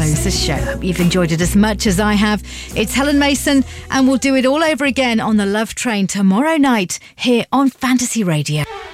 close the show. Hope you've enjoyed it as much as I have. It's Helen Mason, and we'll do it all over again on the Love Train tomorrow night here on Fantasy Radio.